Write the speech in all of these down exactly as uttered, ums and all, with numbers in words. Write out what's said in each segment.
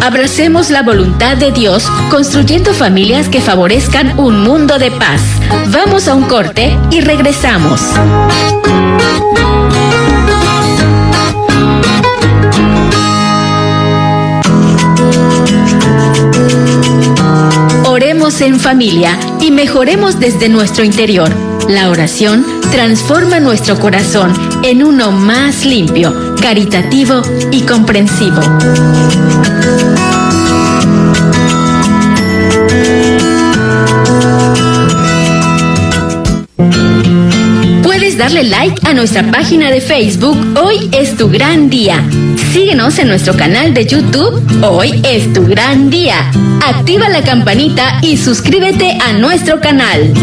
Abracemos la voluntad de Dios, construyendo familias que favorezcan un mundo de paz. Vamos a un corte y regresamos. Oremos en familia y mejoremos desde nuestro interior. La oración transforma nuestro corazón en uno más limpio, caritativo y comprensivo. Puedes darle like a nuestra página de Facebook Hoy es tu gran día. Síguenos en nuestro canal de YouTube Hoy es tu gran día. Activa la campanita y suscríbete a nuestro canal.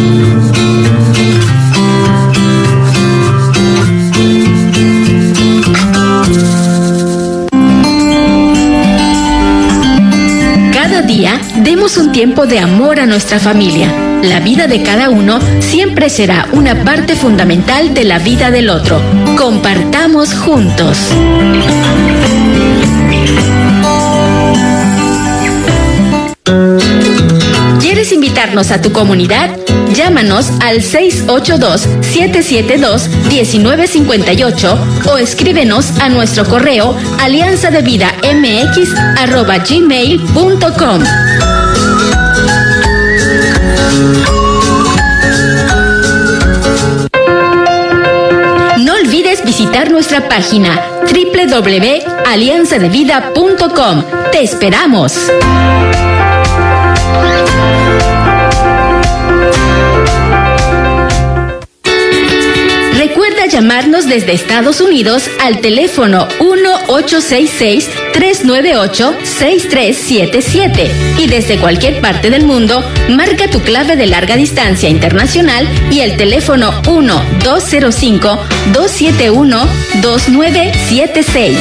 Cada día demos un tiempo de amor a nuestra familia. La vida de cada uno siempre será una parte fundamental de la vida del otro. Compartamos juntos. ¿Quieres invitarnos a tu comunidad? Llámanos al seis ocho dos, siete siete dos, uno nueve cinco ocho o escríbenos a nuestro correo alianzadevidamx arroba gmail punto com. No olvides visitar nuestra página doble u doble u doble u punto alianza de vida punto com. ¡Te esperamos! Recuerda llamarnos desde Estados Unidos al teléfono uno ocho seis seis, tres nueve ocho, seis tres siete siete y desde cualquier parte del mundo marca tu clave de larga distancia internacional y el teléfono uno dos cero cinco, dos siete uno, dos nueve siete seis.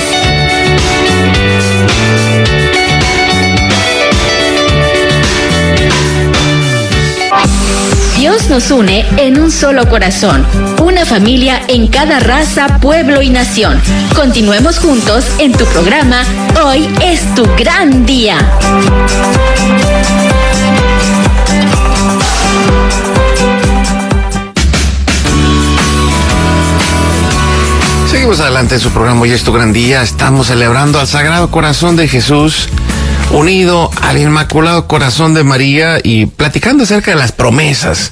Dios nos une en un solo corazón, una familia en cada raza, pueblo y nación. Continuemos juntos en tu programa Hoy es tu gran día. Seguimos adelante en su programa Hoy es tu gran día. Estamos celebrando al Sagrado Corazón de Jesús, unido al Inmaculado Corazón de María y platicando acerca de las promesas.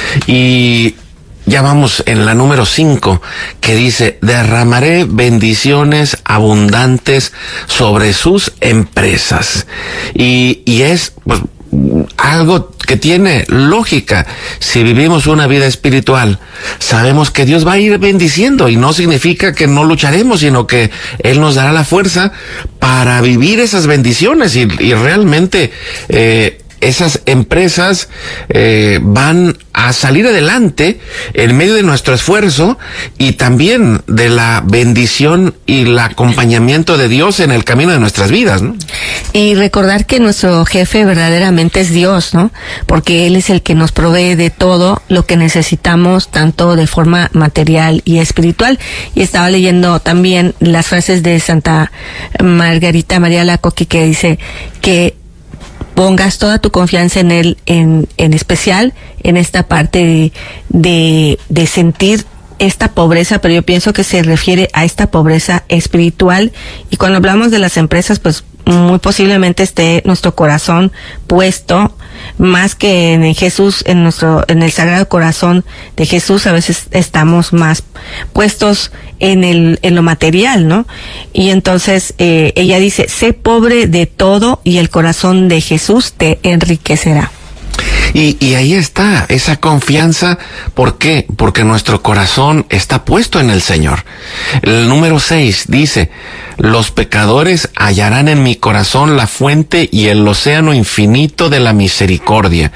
Y ya vamos en la número cinco, que dice: derramaré bendiciones abundantes sobre sus empresas. Y, y es, pues, algo que tiene lógica. Si vivimos una vida espiritual, sabemos que Dios va a ir bendiciendo, y no significa que no lucharemos, sino que Él nos dará la fuerza para vivir esas bendiciones y, y realmente eh, esas empresas eh, van a salir adelante en medio de nuestro esfuerzo y también de la bendición y el acompañamiento de Dios en el camino de nuestras vidas, ¿no? Y recordar que nuestro jefe verdaderamente es Dios, ¿no? Porque Él es el que nos provee de todo lo que necesitamos, tanto de forma material y espiritual. Y estaba leyendo también las frases de Santa Margarita María Alacoque, que dice que pongas toda tu confianza en Él, en, en especial en esta parte de, de, de sentir esta pobreza, pero yo pienso que se refiere a esta pobreza espiritual. Y cuando hablamos de las empresas, pues muy posiblemente esté nuestro corazón puesto más que en Jesús, en nuestro, en el Sagrado Corazón de Jesús. A veces estamos más puestos en el, en lo material, ¿no? Y entonces eh, ella dice: sé pobre de todo y el corazón de Jesús te enriquecerá. Y, y ahí está esa confianza. ¿Por qué? Porque nuestro corazón está puesto en el Señor. El número seis dice: los pecadores hallarán en mi corazón la fuente y el océano infinito de la misericordia.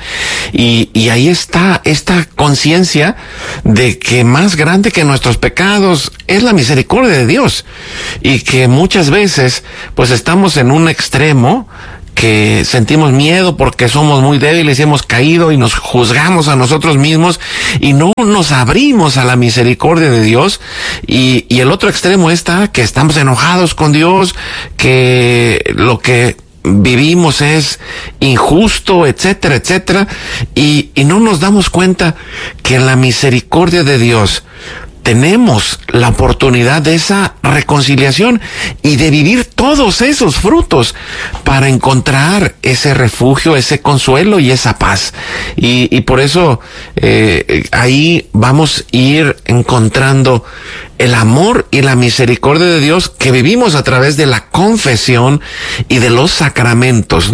Y, y ahí está esta conciencia de que más grande que nuestros pecados es la misericordia de Dios. Y que muchas veces, pues, estamos en un extremo que sentimos miedo porque somos muy débiles y hemos caído y nos juzgamos a nosotros mismos y no nos abrimos a la misericordia de Dios. Y, y el otro extremo está que estamos enojados con Dios, que lo que vivimos es injusto, etcétera, etcétera, y, y no nos damos cuenta que en la misericordia de Dios tenemos la oportunidad de esa reconciliación y de vivir todos esos frutos para encontrar ese refugio, ese consuelo y esa paz. Y, y por eso eh, ahí vamos a ir encontrando el amor y la misericordia de Dios que vivimos a través de la confesión y de los sacramentos.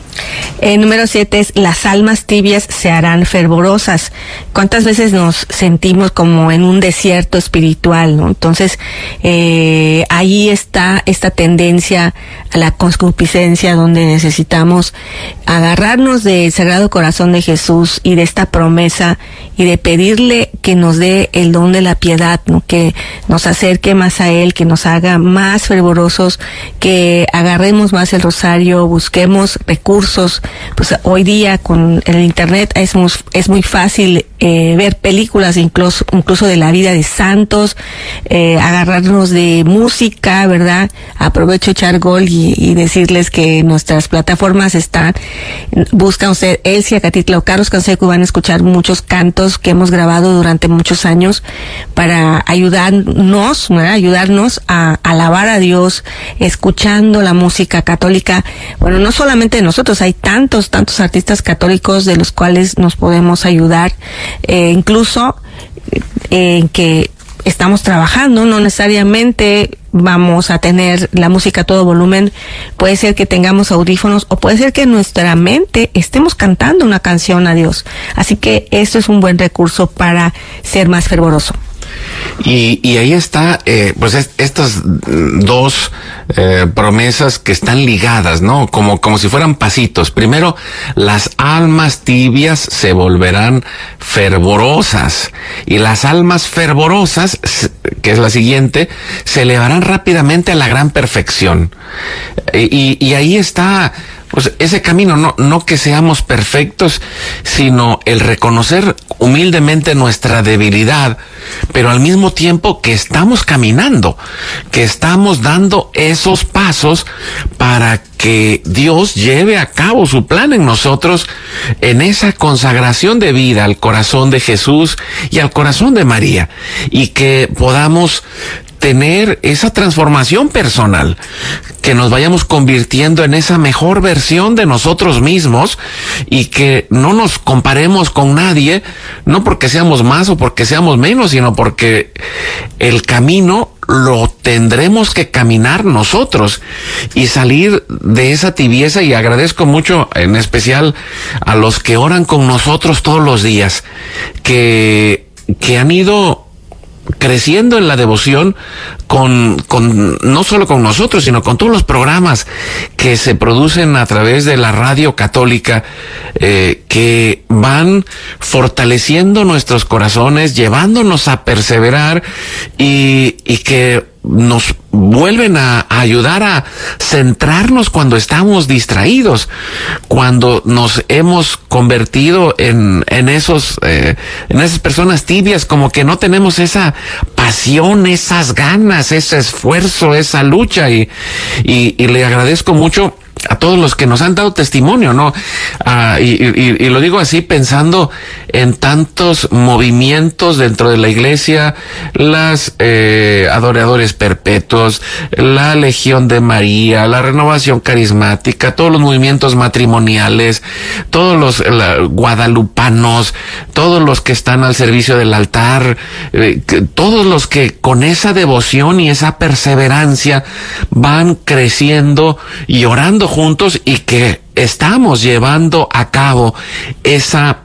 El número siete es: las almas tibias se harán fervorosas. ¿Cuántas veces nos sentimos como en un desierto espiritual, no? Entonces, eh, ahí está esta tendencia a la concupiscencia, donde necesitamos agarrarnos del Sagrado Corazón de Jesús y de esta promesa y de pedirle que nos dé el don de la piedad, ¿no? Que nos acerque más a Él, que nos haga más fervorosos, que agarremos más el rosario, busquemos recursos. Pues hoy día con el internet es muy, es muy fácil eh, ver películas incluso, incluso de la vida de santos, eh, agarrarnos de música, ¿verdad? Aprovecho echar gol y, y decirles que nuestras plataformas están, buscan usted Elsia Catitla o Carlos Canseco, van a escuchar muchos cantos que hemos grabado durante muchos años para ayudarnos, ¿verdad? Ayudarnos a alabar a Dios, escuchando la música católica. Bueno, no solamente nosotros, hay tantos, tantos artistas católicos de los cuales nos podemos ayudar, eh, incluso en eh, que estamos trabajando, no necesariamente vamos a tener la música a todo volumen, puede ser que tengamos audífonos o puede ser que en nuestra mente estemos cantando una canción a Dios. Así que esto es un buen recurso para ser más fervoroso. Y, y ahí está, eh, pues es, estas dos eh, promesas que están ligadas, ¿no? Como, como si fueran pasitos. Primero, las almas tibias se volverán fervorosas, y las almas fervorosas, que es la siguiente, se elevarán rápidamente a la gran perfección. Y, y ahí está, pues ese camino, no, no que seamos perfectos, sino el reconocer humildemente nuestra debilidad, pero al mismo tiempo que estamos caminando, que estamos dando esos pasos para que Dios lleve a cabo su plan en nosotros, en esa consagración de vida al corazón de Jesús y al corazón de María, y que podamos tener esa transformación personal, que nos vayamos convirtiendo en esa mejor versión de nosotros mismos, y que no nos comparemos con nadie, no porque seamos más o porque seamos menos, sino porque el camino lo tendremos que caminar nosotros y salir de esa tibieza. Y agradezco mucho, en especial a los que oran con nosotros todos los días, que, que han ido creciendo en la devoción con, con, no solo con nosotros, sino con todos los programas que se producen a través de la radio católica, eh, que van fortaleciendo nuestros corazones, llevándonos a perseverar, y, y que nos vuelven a, a ayudar a centrarnos cuando estamos distraídos, cuando nos hemos convertido en, en esos, eh, en esas personas tibias, como que no tenemos esa pasión, esas ganas, ese esfuerzo, esa lucha. Y, y, y le agradezco mucho a todos los que nos han dado testimonio, ¿no? Ah, y, y, y lo digo así pensando en tantos movimientos dentro de la iglesia, las eh, adoradores perpetuos, la Legión de María, la Renovación Carismática, todos los movimientos matrimoniales, todos los la, guadalupanos, todos los que están al servicio del altar, eh, que, todos los que con esa devoción y esa perseverancia van creciendo y orando juntos, y que estamos llevando a cabo esa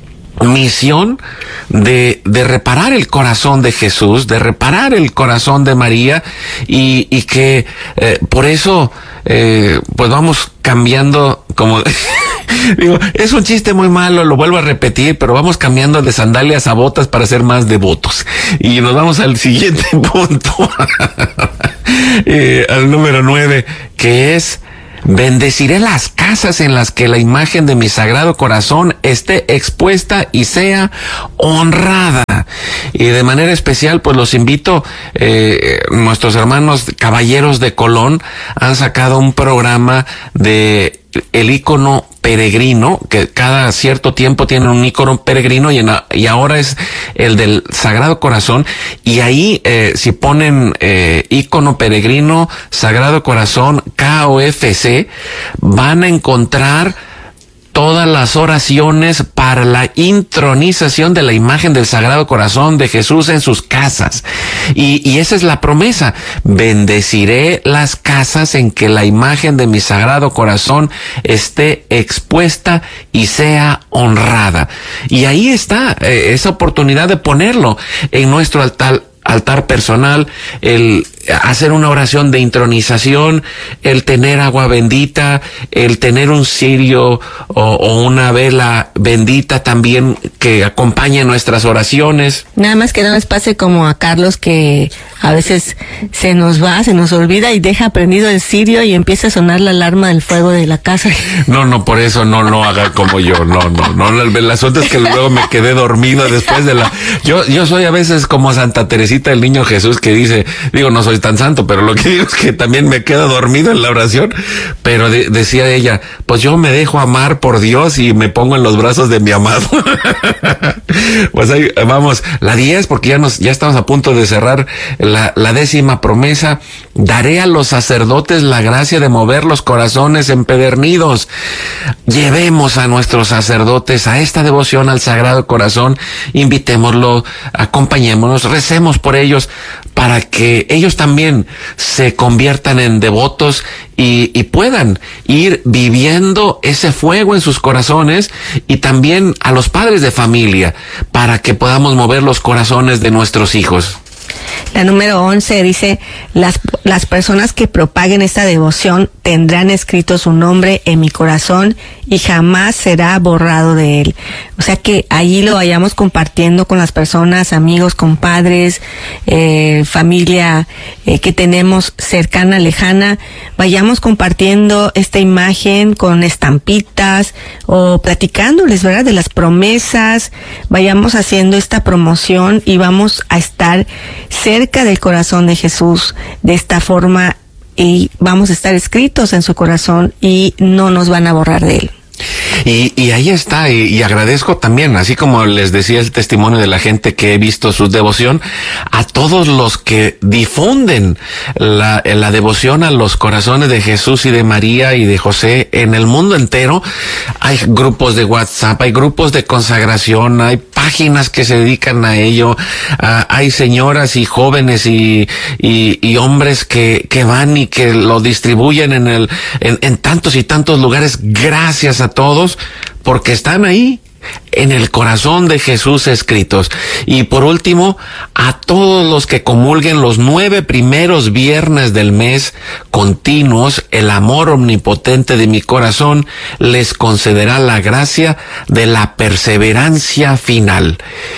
misión de, de reparar el corazón de Jesús, de reparar el corazón de María, y, y que eh, por eso eh, pues vamos cambiando, como digo, es un chiste muy malo, lo vuelvo a repetir, pero vamos cambiando de sandalias a botas para ser más devotos. Y nos vamos al siguiente punto, eh, al número nueve, que es: Bendeciré las casas en las que la imagen de mi Sagrado Corazón esté expuesta y sea honrada. Y de manera especial, pues los invito, eh, nuestros hermanos caballeros de Colón han sacado un programa de el ícono peregrino, que cada cierto tiempo tiene un ícono peregrino, y, en, y ahora es el del Sagrado Corazón, y ahí eh, si ponen eh, ícono peregrino Sagrado Corazón K O F C, van a encontrar todas las oraciones para la intronización de la imagen del Sagrado Corazón de Jesús en sus casas. Y, y esa es la promesa. Bendeciré las casas en que la imagen de mi Sagrado Corazón esté expuesta y sea honrada. Y ahí está eh, esa oportunidad de ponerlo en nuestro altar altar personal, el hacer una oración de intronización, el tener agua bendita, el tener un cirio o, o una vela bendita también que acompañe nuestras oraciones. Nada más que no les pase como a Carlos, que a veces se nos va, se nos olvida y deja prendido el cirio y empieza a sonar la alarma del fuego de la casa. No, no, por eso no, no haga como yo, no, no, no, el asunto es que luego me quedé dormido después de la, yo, yo soy a veces como Santa Teresita el Niño Jesús, que dice, digo, no soy tan santo, pero lo que digo es que también me quedo dormido en la oración, pero de, decía ella, pues yo me dejo amar por Dios y me pongo en los brazos de mi amado. Pues ahí vamos, la diez, porque ya nos, ya estamos a punto de cerrar la, la décima promesa. Daré a los sacerdotes la gracia de mover los corazones empedernidos. Llevemos a nuestros sacerdotes a esta devoción al Sagrado Corazón, invitémoslo, acompañémonos, recemos por ellos para que ellos también se conviertan en devotos y, y puedan ir viviendo ese fuego en sus corazones, y también a los padres de familia para que podamos mover los corazones de nuestros hijos. La número once dice, las, las personas que propaguen esta devoción tendrán escrito su nombre en mi corazón y jamás será borrado de él. O sea que allí lo vayamos compartiendo con las personas, amigos, compadres, eh, familia eh, que tenemos cercana, lejana. Vayamos compartiendo esta imagen con estampitas o platicándoles, ¿verdad?, de las promesas. Vayamos haciendo esta promoción y vamos a estar cerca del corazón de Jesús de esta forma, y vamos a estar escritos en su corazón y no nos van a borrar de él. Y, y ahí está, y, y agradezco también, así como les decía el testimonio de la gente que he visto su devoción, a todos los que difunden la, la devoción a los corazones de Jesús y de María y de José en el mundo entero. Hay grupos de WhatsApp, hay grupos de consagración, hay páginas que se dedican a ello, uh, hay señoras y jóvenes y, y, y hombres que, que van y que lo distribuyen en el, en, en tantos y tantos lugares. Gracias a todos, porque están ahí en el corazón de Jesús escritos. Y por último, a todos los que comulguen los nueve primeros viernes del mes continuos, el amor omnipotente de mi corazón les concederá la gracia de la perseverancia final.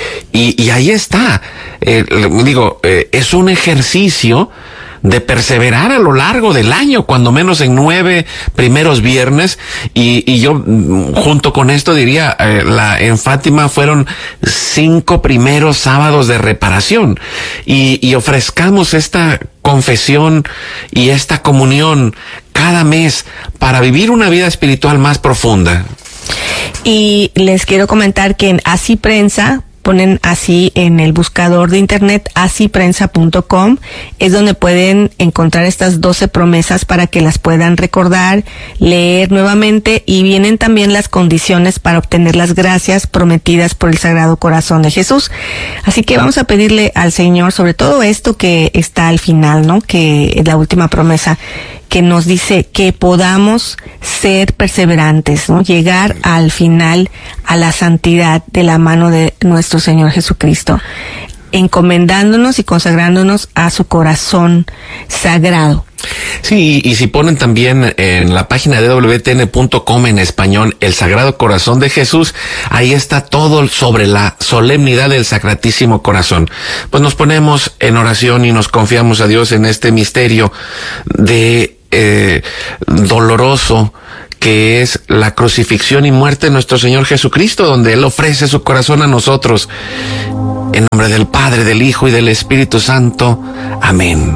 Y, y ahí está, eh, digo, eh, es un ejercicio de perseverar a lo largo del año, cuando menos en nueve primeros viernes, y, y yo junto con esto diría, eh, la, en Fátima fueron cinco primeros sábados de reparación, y, y ofrezcamos esta confesión y esta comunión cada mes para vivir una vida espiritual más profunda. Y les quiero comentar que en Así Prensa, ponen así en el buscador de internet, así prensa punto com, es donde pueden encontrar estas doce promesas para que las puedan recordar, leer nuevamente, y vienen también las condiciones para obtener las gracias prometidas por el Sagrado Corazón de Jesús. Así que vamos a pedirle al Señor, sobre todo esto que está al final, ¿no?, que es la última promesa, que nos dice que podamos ser perseverantes, ¿no?, llegar al final a la santidad de la mano de nuestro Señor Jesucristo, encomendándonos y consagrándonos a su corazón sagrado. Sí, y, y si ponen también en la página de doble u te ene punto com en español el Sagrado Corazón de Jesús, ahí está todo sobre la solemnidad del Sacratísimo Corazón. Pues nos ponemos en oración y nos confiamos a Dios en este misterio de eh, doloroso que es la crucifixión y muerte de nuestro Señor Jesucristo, donde Él ofrece su corazón a nosotros. En nombre del Padre, del Hijo y del Espíritu Santo. Amén.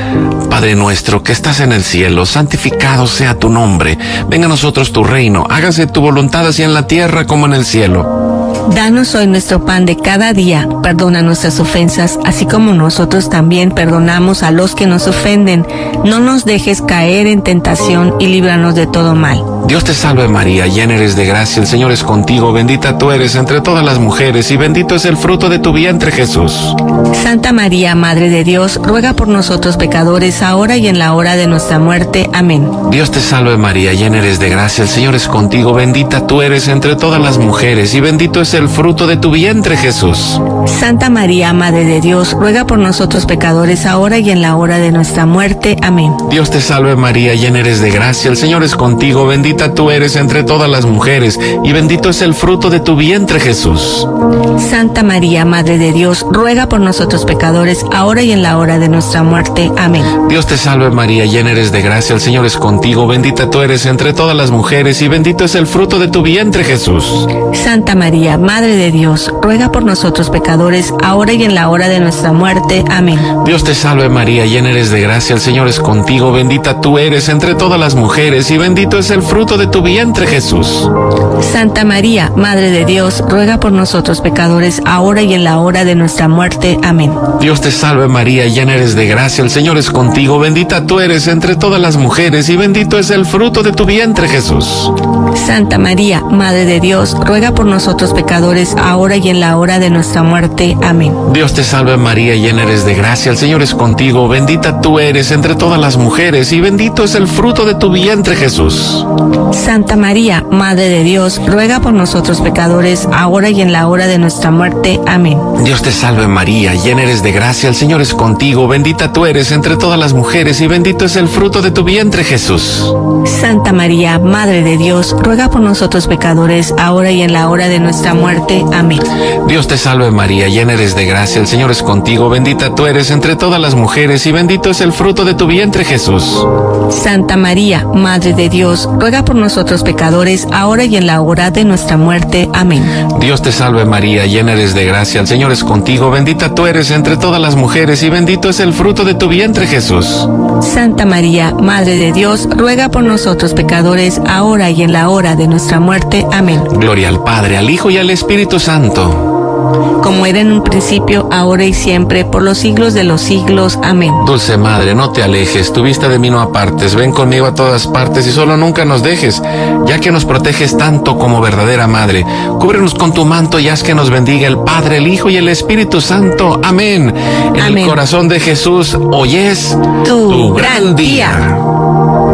Padre nuestro que estás en el cielo, santificado sea tu nombre. Venga a nosotros tu reino. Hágase tu voluntad así en la tierra como en el cielo. Danos hoy nuestro pan de cada día, perdona nuestras ofensas, así como nosotros también perdonamos a los que nos ofenden. No nos dejes caer en tentación y líbranos de todo mal. Dios te salve María, llena eres de gracia, el Señor es contigo, bendita tú eres entre todas las mujeres y bendito es el fruto de tu vientre Jesús. Santa María, Madre de Dios, ruega por nosotros pecadores, ahora y en la hora de nuestra muerte. Amén. Dios te salve María, llena eres de gracia, el Señor es contigo, bendita tú eres entre todas las mujeres y bendito es el fruto de tu vientre Jesús. Santa María, Madre de Dios, ruega por nosotros pecadores, ahora y en la hora de nuestra muerte. Amén. Dios te salve María, llena eres de gracia, el Señor es contigo, bendita tú eres entre todas las mujeres y bendito es el fruto de tu vientre Jesús. Santa María, Madre de Dios, ruega por nosotros pecadores, ahora y en la hora de nuestra muerte. Amén. Dios te salve María, llena eres de gracia, el Señor es contigo, bendita tú eres entre todas las mujeres y bendito es el fruto de tu vientre Jesús. Santa María, Madre de Dios, ruega por nosotros pecadores, ahora y en la hora de nuestra muerte. Amén. Dios te salve María, llena eres de gracia, el Señor es contigo, bendita tú eres entre todas las mujeres y bendito es el fruto de tu vientre Jesús. Santa María, Madre de Dios, ruega por nosotros pecadores, ahora y en la hora de nuestra muerte. Amén. Dios te salve María, llena eres de gracia, el Señor es contigo, bendita tú eres entre todas las mujeres y bendito es el fruto de tu vientre Jesús. Santa María, Madre de Dios, ruega por nosotros pecadores, ahora y en la hora de nuestra muerte. Amén. Dios te salve María, llena eres de gracia, el Señor es contigo, bendita tú eres entre todas las mujeres y bendito es el fruto de tu vientre Jesús. Santa María, Madre de Dios, ruega por nosotros pecadores, ahora y en la hora de nuestra muerte. Amén. Dios te salve María, llena eres de gracia, el Señor es contigo, bendita tú eres entre todas las mujeres y bendito es el fruto de tu vientre Jesús. Santa María, Madre de Dios, ruega por nosotros pecadores, ahora y en la hora de nuestra muerte. Amén. Dios te salve María, llena eres de gracia, el Señor es contigo, bendita tú eres entre todas las mujeres y bendito es el fruto de tu vientre Jesús. Santa María, Madre de Dios, ruega por nosotros pecadores, ahora y en la hora de nuestra muerte. Amén. Dios te salve María, llena eres de gracia, el Señor es contigo, bendita tú eres entre todas las mujeres y bendito es el fruto de tu vientre Jesús. Santa María, Madre de Dios, ruega por nosotros pecadores, ahora y en la hora de nuestra muerte. Amén. Gloria al Padre, al Hijo y al Espíritu Santo. Como era en un principio, ahora y siempre, por los siglos de los siglos. Amén. Dulce Madre, no te alejes, tu vista de mí no apartes, ven conmigo a todas partes y solo nunca nos dejes, ya que nos proteges tanto como verdadera Madre. Cúbrenos con tu manto y haz que nos bendiga el Padre, el Hijo y el Espíritu Santo. Amén. En Amén. el corazón de Jesús, hoy es Tu tu gran gran día. día.